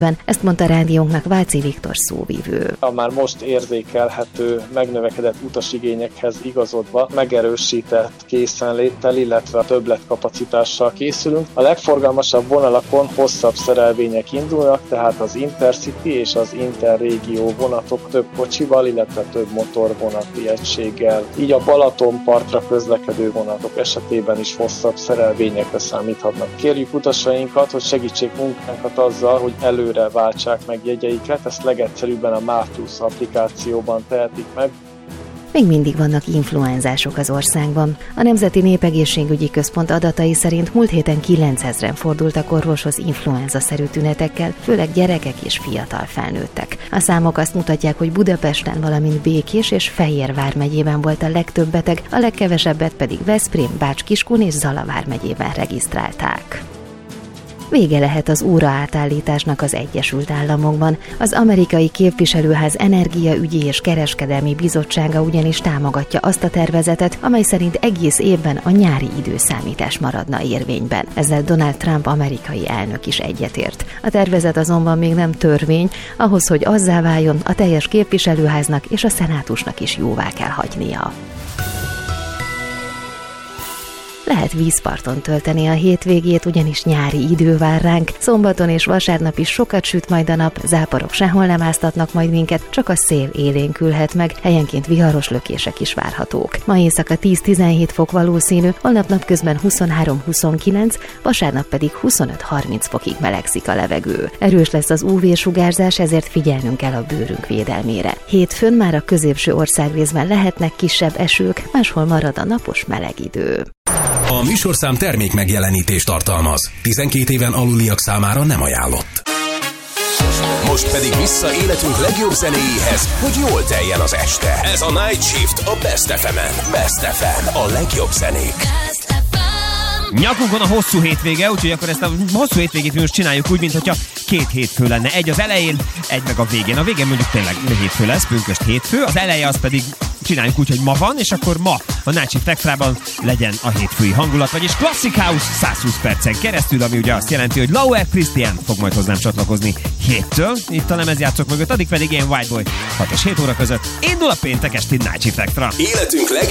Ezt mondta rádiónknak Váci Viktor szóvivő. A már most érzékelhető megnövekedett utasigényekhez igazodva megerősített készenléttel, illetve többletkapacitással készülünk. A legforgalmasabb vonalakon hosszabb szerelvények indulnak, tehát az Intercity és az Interrégió vonatok több kocsival, illetve több motorvonati egységgel. Így a Balatonpartra közlekedő vonatok esetében is hosszabb szerelvényekre számíthatnak. Kérjük utasainkat, hogy segítsék munkánkat azzal, hogy előre váltsák meg jegyeiket, ezt legegyszerűbben a MÁV Plus applikációban tehetik meg. Még mindig vannak influenzások az országban. A Nemzeti Népegészségügyi Központ adatai szerint múlt héten 9000-en fordultak orvoshoz influenza-szerű tünetekkel, főleg gyerekek és fiatal felnőttek. A számok azt mutatják, hogy Budapesten, valamint Békés és Fejér vármegyében volt a legtöbb beteg, a legkevesebbet pedig Veszprém, Bács-Kiskun és Zala vármegyében regisztrálták. Vége lehet az óraátállításnak az Egyesült Államokban. Az amerikai képviselőház energiaügyi és kereskedelmi bizottsága ugyanis támogatja azt a tervezetet, amely szerint egész évben a nyári időszámítás maradna érvényben. Ezzel Donald Trump amerikai elnök is egyetért. A tervezet azonban még nem törvény, ahhoz, hogy azzá váljon, a teljes képviselőháznak és a szenátusnak is jóvá kell hagynia. Lehet vízparton tölteni a hétvégét, ugyanis nyári idő vár ránk. Szombaton és vasárnap is sokat süt majd a nap, záporok sehol nem áztatnak majd minket, csak a szél élénkülhet meg, helyenként viharos lökések is várhatók. Ma éjszaka 10-17 fok valószínű, holnap napközben 23-29, vasárnap pedig 25-30 fokig melegszik a levegő. Erős lesz az UV-sugárzás, ezért figyelnünk kell a bőrünk védelmére. Hétfőn már a középső országrészben lehetnek kisebb esők, máshol marad a napos meleg idő. A műsorszám termék megjelenítést tartalmaz. 12 éven aluliak számára nem ajánlott. Most pedig vissza életünk legjobb zenéjéhez, hogy jól teljen az este. Ez a Night Shift a Best FM-en. Best FM, a legjobb zenék. Nyakunkon a hosszú hétvége, úgyhogy akkor ezt a hosszú hétvégét most csináljuk úgy, mintha 2 hétfő lenne. Egy az elején, egy meg a végén. A végén mondjuk tényleg hétfő lesz, pünkösd hétfő, az eleje az pedig csináljuk úgy, hogy ma van, és akkor ma a Night Shift Extrában legyen a hétfői hangulat, vagyis Classic House 120 percen keresztül, ami ugye azt jelenti, hogy Laura Christian fog majd hozzám csatlakozni 7-től, itt a lemezjátszók mögött, addig pedig én White Boy 6 és 7 óra között indul a péntek esti Night Shift Extra. Életünk